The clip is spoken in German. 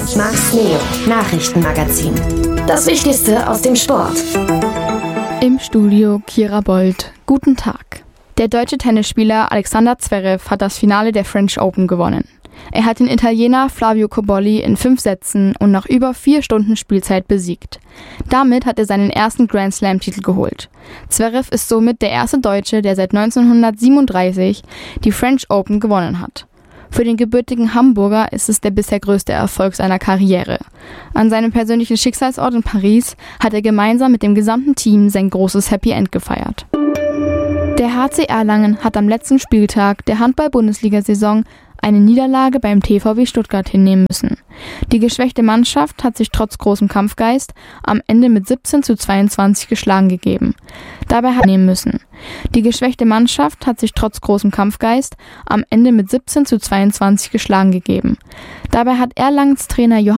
Max Neo, Nachrichtenmagazin. Das Wichtigste aus dem Sport. Im Studio Kira Bold. Guten Tag. Der deutsche Tennisspieler Alexander Zverev hat das Finale der French Open gewonnen. Er hat den Italiener Flavio Cobolli in 5 Sätzen und nach über 4 Stunden Spielzeit besiegt. Damit hat er seinen ersten Grand Slam-Titel geholt. Zverev ist somit der erste Deutsche, der seit 1937 die French Open gewonnen hat. Für den gebürtigen Hamburger ist es der bisher größte Erfolg seiner Karriere. An seinem persönlichen Schicksalsort in Paris hat er gemeinsam mit dem gesamten Team sein großes Happy End gefeiert. Der HC Erlangen hat am letzten Spieltag der Handball-Bundesliga-Saison eine Niederlage beim TVB Stuttgart hinnehmen müssen. Die geschwächte Mannschaft hat sich trotz großem Kampfgeist am Ende mit 17:22 geschlagen gegeben. Dabei hat Erlangens Trainer